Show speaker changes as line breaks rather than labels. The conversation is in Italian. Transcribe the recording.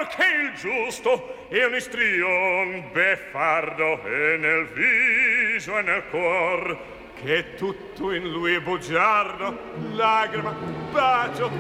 che il giusto è un istrion beffardo e nel viso e nel cor, che tutto in lui è bugiardo, lagrima, bacio,